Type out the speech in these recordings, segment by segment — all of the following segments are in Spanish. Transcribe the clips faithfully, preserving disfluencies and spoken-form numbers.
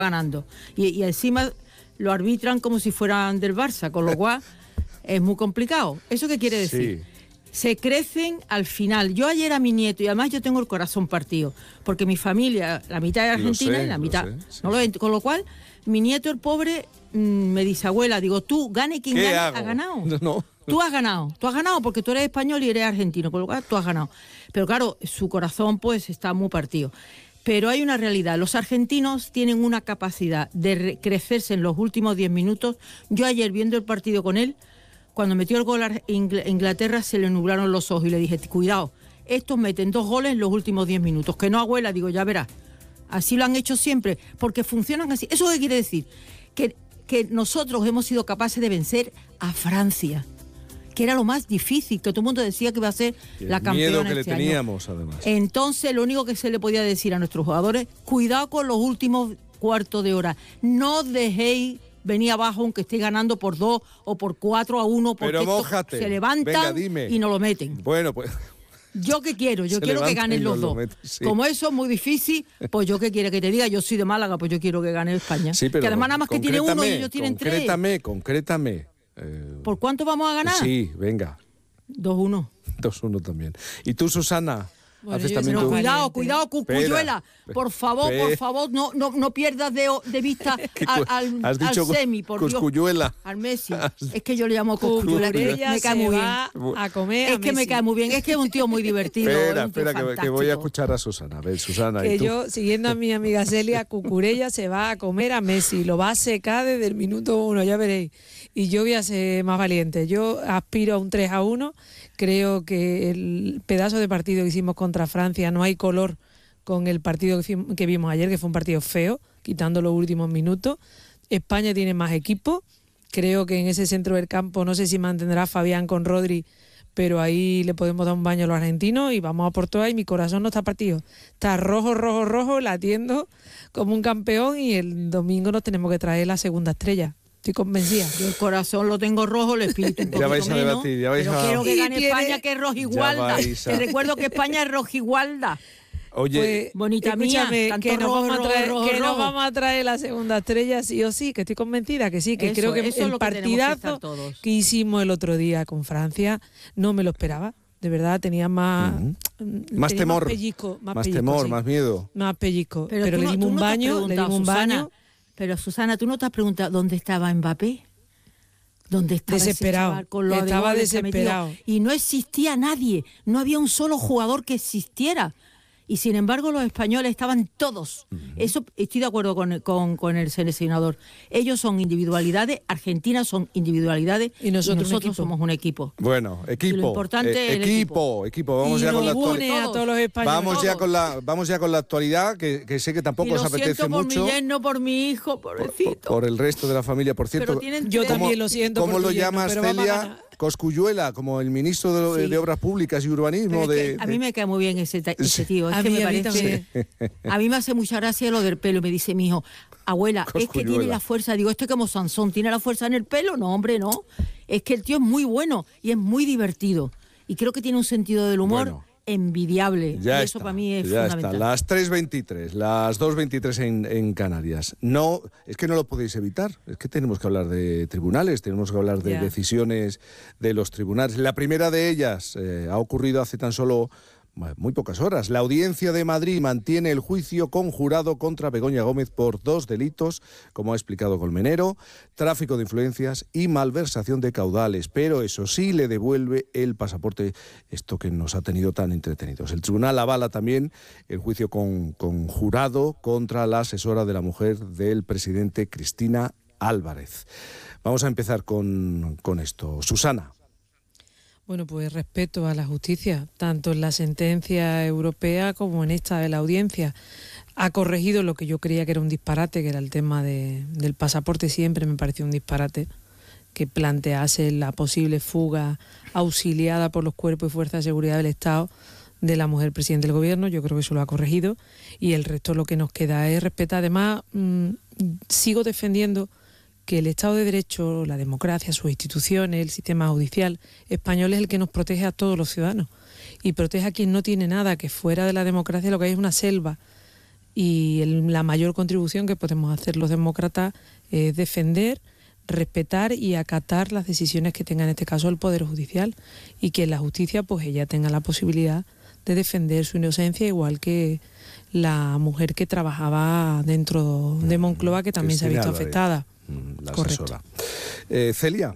ganando. Y, y encima lo arbitran como si fueran del Barça, con lo cual es muy complicado. ¿Eso qué quiere decir? Sí. Se crecen al final. Yo ayer a mi nieto, y además yo tengo el corazón partido, porque mi familia, la mitad es argentina sé, y la mitad... Sé, sí, no lo, sí. Con lo cual, mi nieto, el pobre, mmm, me dice, abuela, digo, tú, gane quien gane, ha ganado. No, no. Tú has ganado, tú has ganado porque tú eres español y eres argentino, con lo cual tú has ganado. Pero claro, su corazón pues está muy partido. Pero hay una realidad, los argentinos tienen una capacidad de crecerse en los últimos diez minutos. Yo ayer viendo el partido con él, cuando metió el gol a Inglaterra se le nublaron los ojos y le dije, cuidado, estos meten dos goles en los últimos diez minutos. Que no, abuela, digo, ya verás. Así lo han hecho siempre, porque funcionan así. ¿Eso qué quiere decir? Que, que nosotros hemos sido capaces de vencer a Francia, que era lo más difícil, que todo el mundo decía que iba a ser la campeona miedo que este le teníamos, año. Además. Entonces, lo único que se le podía decir a nuestros jugadores, cuidado con los últimos cuartos de hora. No dejéis venir abajo aunque estéis ganando por dos o por cuatro a uno, porque Pero mójate. Se levantan. Venga, y no lo meten. Bueno, pues... ¿Yo qué quiero? Yo se quiero que ganen los dos. Meten, sí. Como eso es muy difícil, pues yo qué quiere que te diga, yo soy de Málaga, pues yo quiero que gane España. Sí, pero que además nada más que tiene uno y ellos tienen tres. Concrétame, concrétame. Eh, ¿Por cuánto vamos a ganar? Sí, venga. dos uno. dos uno también. ¿Y tú, Susana? Bueno, Haces también tu... Cuidado, cuidado, Cucuyuela. Por favor, por favor, no, no, no pierdas de, de vista al, al, ¿Has dicho al semi, por Cuscuyuela? Dios. Al Messi. Es que yo le llamo Cuscuyuela. Me cae muy bien. A comer es a que Messi. me cae muy bien. Es que es un tío muy divertido. Espera, espera, que, que voy a escuchar a Susana. A ver, Susana. Que ¿y tú? yo, siguiendo a mi amiga Celia, Cucurella se va a comer a Messi. Lo va a secar desde el minuto uno, ya veréis. Y yo voy a ser más valiente. Yo aspiro a un tres a uno. Creo que el pedazo de partido que hicimos contra Francia, no hay color con el partido que vimos ayer, que fue un partido feo, quitando los últimos minutos. España tiene más equipo. Creo que en ese centro del campo, no sé si mantendrá Fabián con Rodri, pero ahí le podemos dar un baño a los argentinos y vamos a por todas. Y mi corazón no está partido. Está rojo, rojo, rojo, latiendo como un campeón, y el domingo nos tenemos que traer la segunda estrella. Estoy convencida. Yo el corazón lo tengo rojo, el espíritu un poquito ya vais a menos, debatir, ya vais pero a... quiero que gane tiene... España, que es rojigualda. A... Te recuerdo que España es rojigualda. Oye, pues, bonita mía, que, nos, rojo, vamos a traer, rojo, que rojo. nos vamos a traer la segunda estrella sí o sí, que estoy convencida que sí, que eso, creo que eso el que partidazo que, que hicimos el otro día con Francia no me lo esperaba. De verdad, tenía más... Uh-huh. tenía más temor, más pellizco. Más, más pellizco, temor, sí. más miedo. Más pellizco. Pero, pero le no, dimos un no baño, le dimos un Susana, baño. Pero Susana, ¿tú no te has preguntado dónde estaba Mbappé? ¿Dónde estaba desesperado, ese con lo estaba de desesperado. Y no existía nadie, no había un solo jugador que existiera. Y sin embargo los españoles estaban todos. Uh-huh. Eso estoy de acuerdo con, con, con el seleccionador. Ellos son individualidades, Argentina son individualidades y nosotros, y nosotros un somos un equipo. Bueno, equipo. Y lo importante eh, es el equipo, equipo. equipo. Vamos y ya con la actualidad. A todos los españoles. Vamos todos. ya con la, vamos ya con la actualidad, que, que sé que tampoco os apetece por mucho. Mi yerno, por mi hijo, pobrecito. Por, por el resto de la familia, por cierto. Yo también lo siento. ¿Cómo por lo yerno, llamas, Celia? Coscuyuela, como el ministro de, sí. de Obras Públicas y Urbanismo. De, a mí me cae muy bien ese, ese tío. Es a que mí, me a parece. A mí me hace mucha gracia lo del pelo. Me dice mi hijo, abuela, Coscuyuela. Es que tiene la fuerza. Digo, ¿esto es como Sansón? ¿Tiene la fuerza en el pelo? No, hombre, no. Es que el tío es muy bueno y es muy divertido. Y creo que tiene un sentido del humor bueno, envidiable. Ya y eso está, para mí es ya fundamental. Está. Las tres veintitrés, las dos veintitrés en, en Canarias. No, es que no lo podéis evitar. Es que tenemos que hablar de tribunales, tenemos que hablar de yeah. decisiones de los tribunales. La primera de ellas eh, ha ocurrido hace tan solo muy pocas horas. La Audiencia de Madrid mantiene el juicio conjurado contra Begoña Gómez por dos delitos, como ha explicado Colmenero: tráfico de influencias y malversación de caudales. Pero eso sí, le devuelve el pasaporte, esto que nos ha tenido tan entretenidos. El tribunal avala también el juicio con, conjurado contra la asesora de la mujer del presidente, Cristina Álvarez. Vamos a empezar con, con esto. Susana. Bueno, pues respeto a la justicia, tanto en la sentencia europea como en esta de la audiencia. Ha corregido lo que yo creía que era un disparate, que era el tema de, del pasaporte. Siempre me pareció un disparate que plantease la posible fuga auxiliada por los cuerpos y fuerzas de seguridad del Estado de la mujer presidente del gobierno. Yo creo que eso lo ha corregido y el resto lo que nos queda es respetar. Además, mmm, sigo defendiendo que el Estado de Derecho, la democracia, sus instituciones, el sistema judicial español es el que nos protege a todos los ciudadanos y protege a quien no tiene nada, que fuera de la democracia lo que hay es una selva y el, la mayor contribución que podemos hacer los demócratas es defender, respetar y acatar las decisiones que tenga en este caso el Poder Judicial, y que la justicia pues ella tenga la posibilidad de defender su inocencia, igual que la mujer que trabajaba dentro de Moncloa, que también Cristina se ha visto afectada. La asesora. Eh, Celia.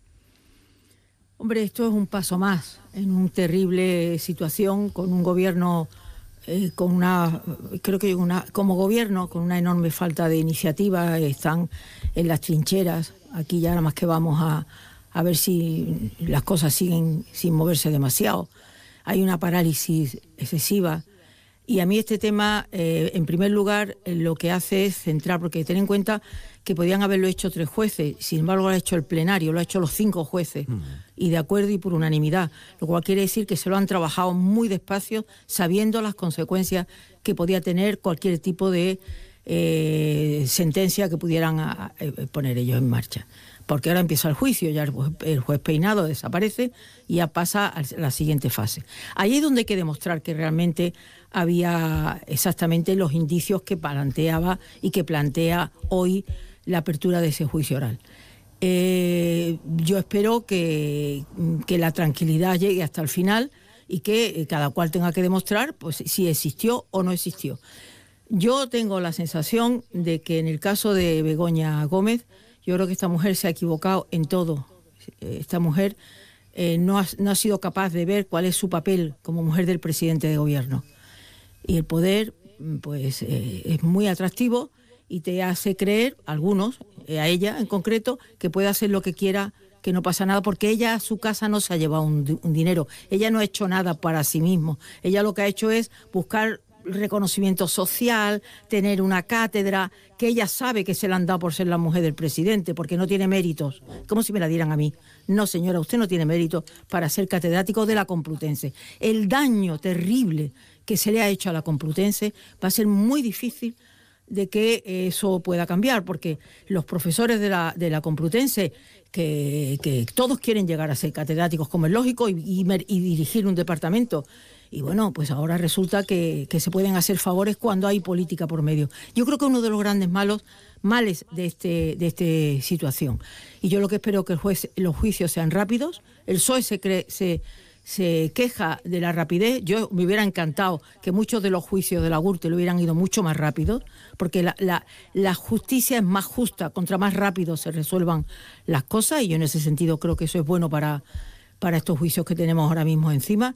Hombre, esto es un paso más en una terrible situación, con un gobierno eh, con una, creo que una, como gobierno, con una enorme falta de iniciativa. Están en las trincheras. Aquí ya nada más que vamos a, a ver si las cosas siguen sin moverse demasiado. Hay una parálisis excesiva. Y a mí este tema, eh, en primer lugar, eh, lo que hace es centrar, porque ten en cuenta que podían haberlo hecho tres jueces, sin embargo lo ha hecho el plenario, lo ha hecho los cinco jueces, uh-huh. y de acuerdo y por unanimidad, lo cual quiere decir que se lo han trabajado muy despacio, sabiendo las consecuencias que podía tener cualquier tipo de eh, sentencia que pudieran a, a poner ellos en marcha. Porque ahora empieza el juicio, ya el juez, el juez Peinado desaparece y ya pasa a la siguiente fase. Ahí es donde hay que demostrar que realmente había exactamente los indicios que planteaba y que plantea hoy la apertura de ese juicio oral. Eh, yo espero que, que la tranquilidad llegue hasta el final y que cada cual tenga que demostrar pues, si existió o no existió. Yo tengo la sensación de que en el caso de Begoña Gómez, yo creo que esta mujer se ha equivocado en todo. Esta mujer eh, no, ha, no ha sido capaz de ver cuál es su papel como mujer del presidente de gobierno. Y el poder, pues, eh, es muy atractivo y te hace creer, algunos, eh, a ella en concreto, que puede hacer lo que quiera, que no pasa nada, porque ella a su casa no se ha llevado un, un dinero. Ella no ha hecho nada para sí misma. Ella lo que ha hecho es buscar reconocimiento social, tener una cátedra, que ella sabe que se la han dado por ser la mujer del presidente, porque no tiene méritos. Como si me la dieran a mí. No, señora, usted no tiene méritos para ser catedrático de la Complutense. El daño terrible que se le ha hecho a la Complutense va a ser muy difícil de que eso pueda cambiar, porque los profesores de la, de la Complutense, que, que todos quieren llegar a ser catedráticos, como es lógico, y, y, y dirigir un departamento. Y bueno, pues ahora resulta que, que se pueden hacer favores cuando hay política por medio. Yo creo que uno de los grandes malos, males de este de esta situación. Y yo lo que espero es que el juez, los juicios sean rápidos. El P S O E se, cree, se, se queja de la rapidez. Yo me hubiera encantado que muchos de los juicios de la Gürtel hubieran ido mucho más rápido, porque la, la, la justicia es más justa, contra más rápido se resuelvan las cosas, y yo en ese sentido creo que eso es bueno para, para estos juicios que tenemos ahora mismo encima.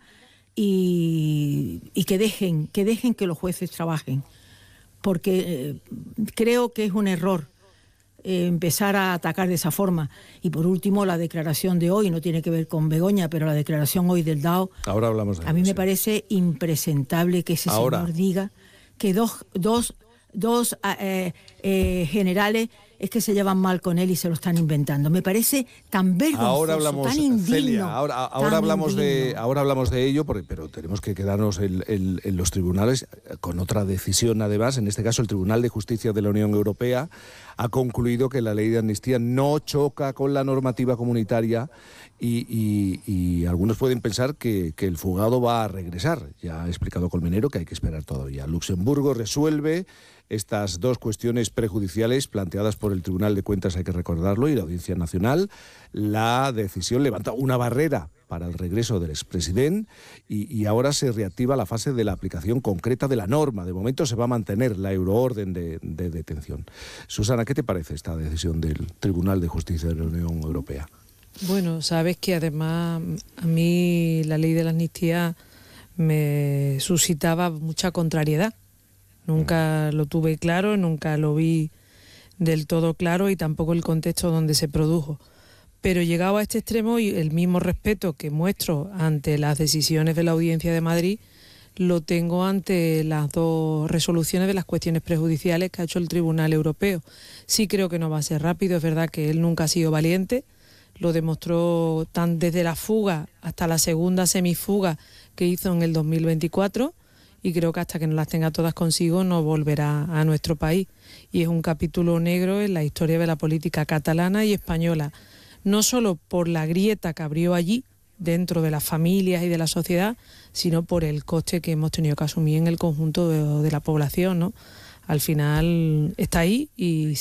Y, y que dejen que dejen que los jueces trabajen, porque eh, creo que es un error eh, empezar a atacar de esa forma. Y por último, la declaración de hoy no tiene que ver con Begoña, pero la declaración hoy del D A O, ahora hablamos de a mí eso, me sí. parece impresentable que ese ahora. señor diga que dos dos dos eh, eh, generales es que se llevan mal con él y se lo están inventando. Me parece tan vergonzoso, ahora hablamos, tan indigno. Celia, ahora, ahora, hablamos de, ahora hablamos de ello, porque, pero tenemos que quedarnos en, en, en los tribunales con otra decisión, además. En este caso, el Tribunal de Justicia de la Unión Europea ha concluido que la ley de amnistía no choca con la normativa comunitaria y, y, y algunos pueden pensar que, que el fugado va a regresar. Ya ha explicado Colmenero que hay que esperar todavía. Luxemburgo resuelve estas dos cuestiones prejudiciales planteadas por el Tribunal de Cuentas, hay que recordarlo, y la Audiencia Nacional. La decisión levanta una barrera para el regreso del expresidente y, y ahora se reactiva la fase de la aplicación concreta de la norma. De momento se va a mantener la euroorden de, de detención. Susana, ¿qué te parece esta decisión del Tribunal de Justicia de la Unión Europea? Bueno, sabes que además a mí la ley de la amnistía me suscitaba mucha contrariedad. Nunca lo tuve claro, nunca lo vi del todo claro y tampoco el contexto donde se produjo. Pero llegado a este extremo, y el mismo respeto que muestro ante las decisiones de la Audiencia de Madrid, lo tengo ante las dos resoluciones de las cuestiones prejudiciales que ha hecho el Tribunal Europeo. Sí creo que no va a ser rápido, es verdad que él nunca ha sido valiente, lo demostró tan desde la fuga hasta la segunda semifuga que hizo en el dos mil veinticuatro, y creo que hasta que no las tenga todas consigo no volverá a nuestro país. Y es un capítulo negro en la historia de la política catalana y española, no solo por la grieta que abrió allí, dentro de las familias y de la sociedad, sino por el coste que hemos tenido que asumir en el conjunto de, de la población, ¿no? Al final está ahí y